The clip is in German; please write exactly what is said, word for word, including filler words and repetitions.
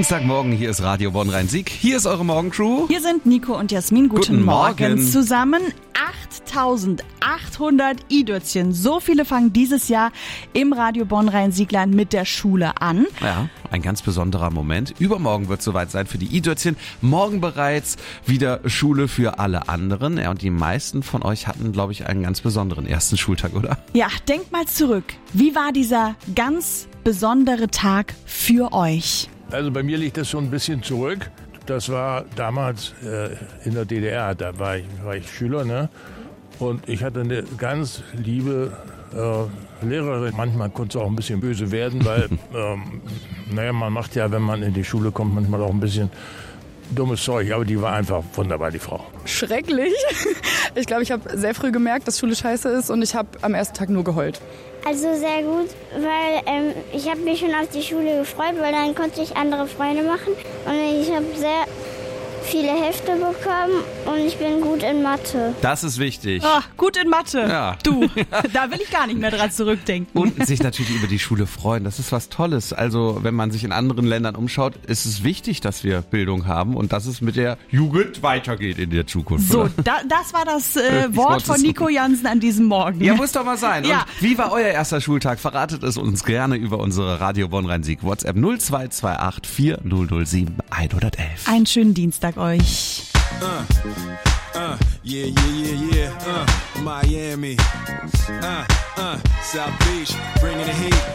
Dienstagmorgen, hier ist Radio Bonn-Rhein-Sieg. Hier ist eure Morgencrew. Hier sind Nico und Jasmin. Guten, Guten Morgen. Morgen zusammen. achttausendachthundert I-Dötzchen. So viele fangen dieses Jahr im Radio Bonn-Rhein-Siegland mit der Schule an. Ja, ein ganz besonderer Moment. Übermorgen wird es soweit sein für die I-Dötzchen. Morgen bereits wieder Schule für alle anderen. Ja, und die meisten von euch hatten, glaube ich, einen ganz besonderen ersten Schultag, oder? Ja, denkt mal zurück. Wie war dieser ganz besondere Tag für euch? Also bei mir liegt das schon ein bisschen zurück. Das war damals äh, in der D D R, da war ich, war ich Schüler, ne? Und ich hatte eine ganz liebe äh, Lehrerin. Manchmal konnte es auch ein bisschen böse werden, weil, ähm, naja, man macht ja, wenn man in die Schule kommt, manchmal auch ein bisschen dummes Zeug. Aber die war einfach wunderbar, die Frau. Schrecklich. Ich glaube, ich habe sehr früh gemerkt, dass Schule scheiße ist und ich habe am ersten Tag nur geheult. Also sehr gut, weil ähm, ich habe mich schon auf die Schule gefreut, weil dann konnte ich andere Freunde machen. Und ich habe sehr viele Hefte bekommen und ich bin gut in Mathe. Das ist wichtig. Oh, gut in Mathe. Ja. Du, da will ich gar nicht mehr dran zurückdenken. Und sich natürlich über die Schule freuen. Das ist was Tolles. Also wenn man sich in anderen Ländern umschaut, ist es wichtig, dass wir Bildung haben und dass es mit der Jugend weitergeht in der Zukunft. So, oder? da, das war das äh, Wort von Nico Jansen an diesem Morgen. Ja, muss doch mal sein. Ja. Und wie war euer erster Schultag? Verratet es uns gerne über unsere Radio Bonn-Rhein-Sieg WhatsApp null zwei zwei acht vier null null sieben eins null eins. Einen schönen Dienstag euch. Uh, uh, yeah, yeah, yeah, yeah, uh, Miami, uh, uh, South Beach, bringing the heat.